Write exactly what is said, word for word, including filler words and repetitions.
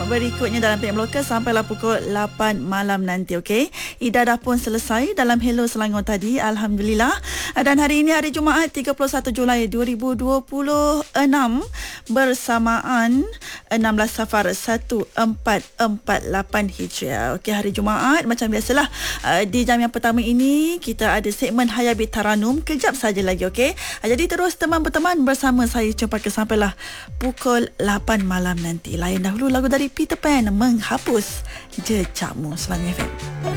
berikutnya dalam P M Lokal sampailah pukul lapan malam nanti, okey. Ida dah pun selesai dalam Hello Selangor tadi, alhamdulillah. Dan hari ini hari Jumaat tiga puluh satu Julai dua ribu dua puluh enam bersamaan enam belas Safar seribu empat ratus empat puluh lapan Hijriah. Okey, hari Jumaat macam biasalah, uh, di jam yang pertama ini kita ada segmen Hayabit Taranum kejap saja lagi, okey. Uh, jadi terus teman berteman bersama saya Cempaka sampailah pukul lapan malam nanti. Layan dahulu lagu dari Peter Pan, Menghapus Jejakmu, Selangor F M.